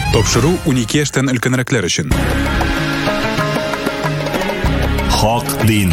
Тапшыру 12 яшьтән өлкәнрәкләр өчен. Хак дин.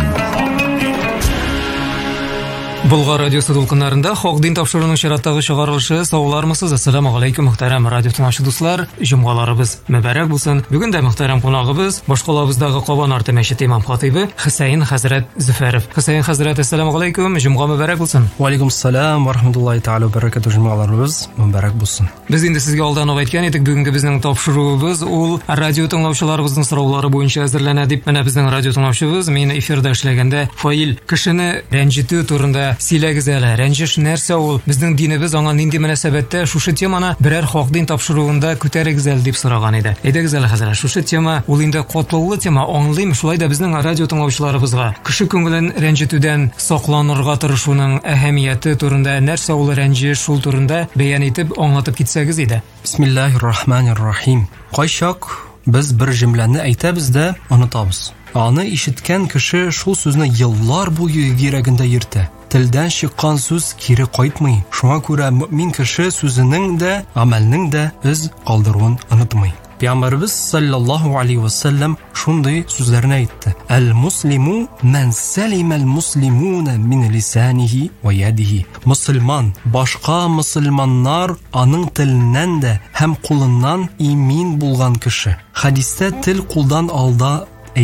Болгар радиосы дулкыннарында Хак дин тапшыруның чираттагы чыгарылышы. Саулармысыз? Ассаламу алейкум, мөхтәрәм радио тыңлаучы дуслар. Җомгаларыбыз мөбарәк булсын. Бүген дә мөхтәрәм кунагыбыз башкалабыздагы Кабан арты мәчете имам хатибы Хөсәйн хәзрәт Зөфәров. Хөсәйн хәзрәт, ассаламу алейкум, җомга мөбарәк булсын. Ва алейкум ассалам ва рахматуллаһи тааля ва баракатуһ, җомгаларыбыз мөбарәк булсын. Без инде сезгә алдан ук әйткән идек, бүгенге безнең тапшыруыбыз ул радио тыңлаучыларыбызның сораулары буенча әзерләнә дип. Менә безнең радио тыңлаучыбыз мин эфирда эшләгәндә фаил кешене рәнҗетү турында сөйләгез әле. Рәнҗеш нәрсә ул? Безнең динебез аңа нинди мөнәсәбәттә? Шушы теманы берәр хак дин тапшыруында күтәрегез әле дип сораган иде. Әйдәгез әле хәзер. Шушы тема ул инде катлаулы тема, аңлыйм. Шулай да безнең радио тыңлаучыларыбызга кеше күңелен рәнҗетүдән сакланырга тырышуның әһәмияте турында, нәрсә ул рәнҗеш, шул турында бәян итеп аңлатып китсәгез иде. Бисмиллаһир-рахманир-рахим. Кайчак без бер җөмләне әйтәбез дә онытабыз. Аны ишеткән кеше шул сүзне еллар буе йөрәгендә йөртә. Телдән чыккан сүз кире кайтмый. Шуңа күрә мөмин кеше сүзенең дә, гамәлнең дә үз калдыруын онытмый. Пәйгамбәрбез саллаллаһу алейхи ва саллям шундый сүзләрне әйтте. Әл-муслиму ман салимал муслимуна мин лисаниhi ва ядиhi. Мусламан башка мусламаннар аның теленнән дә һәм кулыннан имин булган кеше. Хадистә тел кулдан алда